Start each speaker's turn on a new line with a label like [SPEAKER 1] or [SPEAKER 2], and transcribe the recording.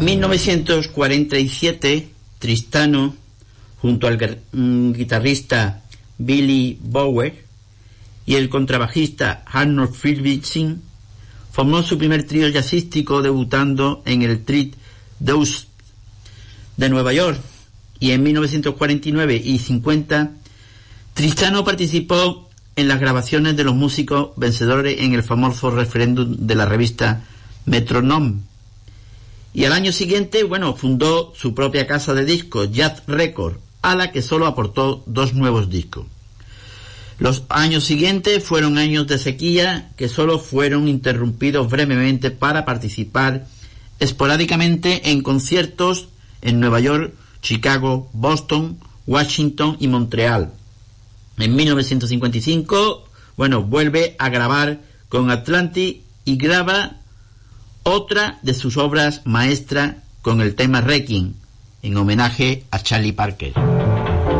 [SPEAKER 1] 1947, Tristano, junto al guitarrista Billy Bower y el contrabajista Arnold Friedrichsen, formó su primer trío jazzístico debutando en el Treat Deuce de Nueva York. Y en 1949 y 50, Tristano participó en las grabaciones de los músicos vencedores en el famoso referéndum de la revista Metronome. Y al año siguiente, fundó su propia casa de discos, Jazz Record, a la que solo aportó 2 nuevos discos. Los años siguientes fueron años de sequía que solo fueron interrumpidos brevemente para participar esporádicamente en conciertos en Nueva York, Chicago, Boston, Washington y Montreal. En 1955, vuelve a grabar con Atlantic y graba otra de sus obras maestras con el tema Requiem, en homenaje a Charlie Parker.